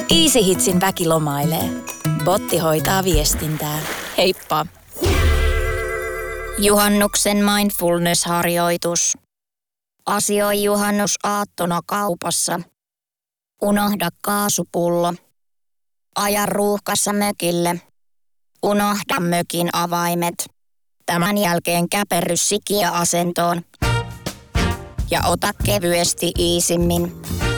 Easy Hitsin väki lomailee. Botti hoitaa viestintää. Heippa! Juhannuksen mindfulness-harjoitus. Asioi juhannusaattona kaupassa. Unohda kaasupullo. Aja ruuhkassa mökille. Unohda mökin avaimet. Tämän jälkeen käperry sikiö-asentoon. Ja ota kevyesti iisimmin.